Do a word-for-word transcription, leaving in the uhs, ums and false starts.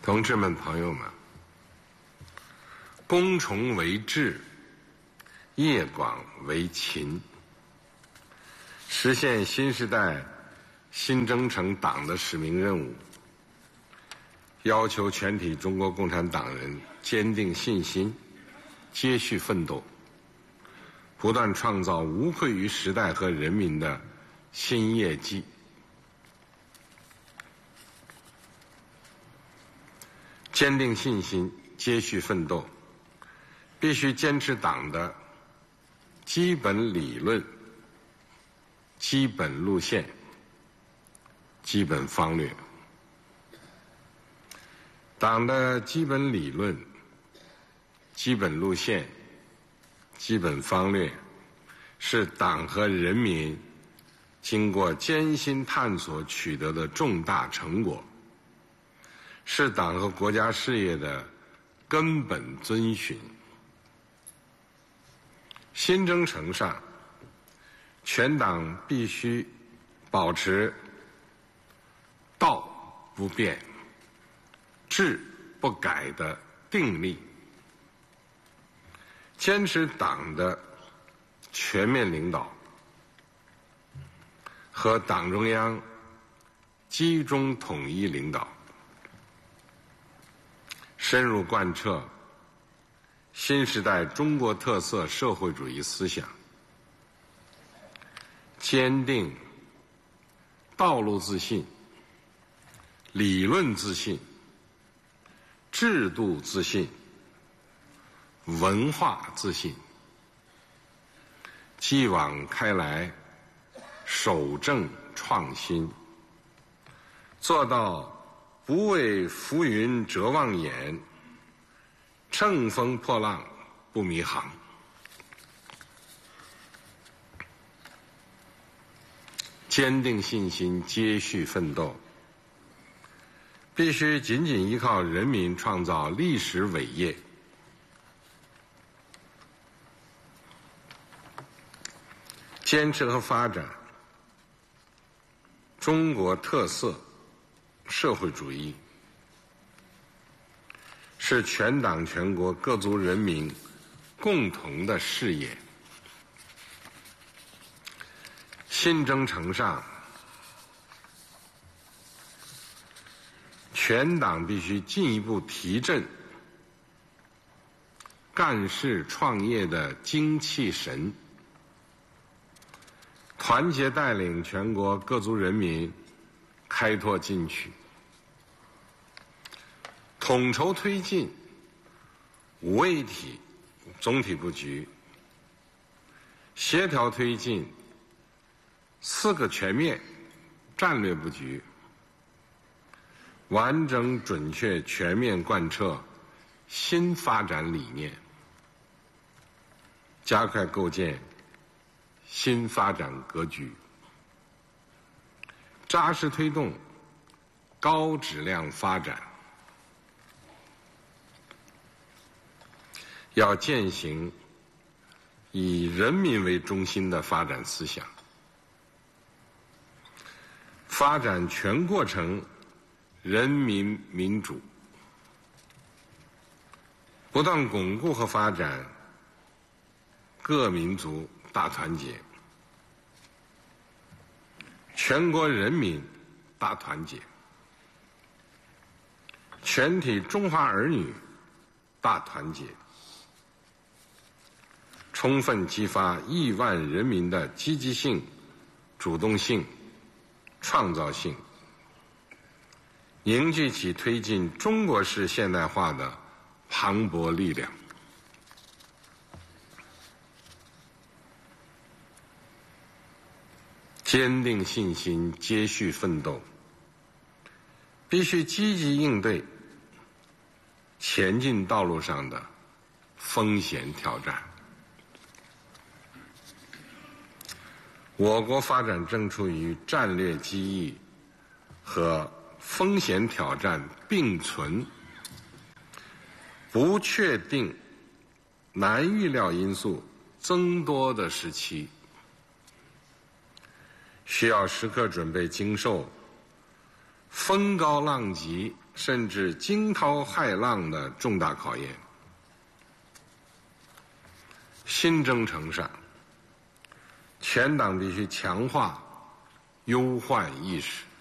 同志们、朋友们，攻崇为治，业广为勤，实现新时代新征程党的使命任务，要求全体中国共产党人坚定信心，接续奋斗，不断创造无愧于时代和人民的新业绩。坚定信心，接续奋斗，必须坚持党的基本理论、基本路线、基本方略。党的基本理论、基本路线、基本方略，是党和人民经过艰辛探索取得的重大成果，是党和国家事业的根本遵循。新征程上，全党必须保持道不变、志不改的定力，坚持党的全面领导和党中央集中统一领导，深入贯彻新时代中国特色社会主义思想，坚定道路自信、理论自信、制度自信、文化自信，继往开来，守正创新，做到不为浮云遮望眼，乘风破浪不迷航。坚定信心，接续奋斗，必须紧紧依靠人民创造历史伟业，坚持和发展中国特色社会主义，是全党全国各族人民共同的事业。新征程上，全党必须进一步提振干事创业的精气神，团结带领全国各族人民开拓进取，统筹推进五位一体总体布局，协调推进四个全面战略布局，完整准确全面贯彻新发展理念，加快构建新发展格局，扎实推动高质量发展。要践行以人民为中心的发展思想，发展全过程人民民主，不断巩固和发展各民族大团结、全国人民大团结、全体中华儿女大团结，充分激发亿万人民的积极性、主动性、创造性，凝聚起推进中国式现代化的磅礴力量。坚定信心，接续奋斗，必须积极应对前进道路上的风险挑战。我国发展正处于战略机遇和风险挑战并存、不确定、难预料因素增多的时期，需要时刻准备经受风高浪急、 甚至惊涛骇浪的重大考验。新征程上，全党必须强化忧患意识，